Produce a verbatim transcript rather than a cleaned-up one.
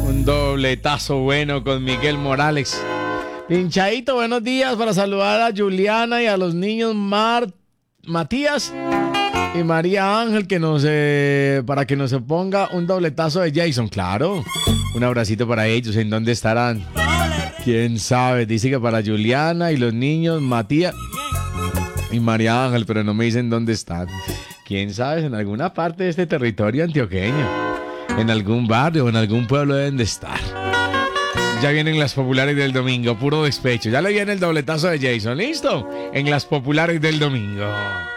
Un dobletazo bueno con Miguel Morales. Pinchadito, buenos días para saludar a Juliana y a los niños Mar, Matías y María Ángel que nos, eh, para que nos se ponga un dobletazo de Jason. Claro, un abracito para ellos. ¿En dónde estarán? ¿Quién sabe? Dice que para Juliana y los niños Matías y María Ángel, pero no me dicen dónde están. ¿Quién sabe? En alguna parte de este territorio antioqueño, en algún barrio o en algún pueblo deben de estar. Ya vienen las populares del domingo, puro despecho. Ya le viene el dobletazo de Jason, ¿listo? En las populares del domingo.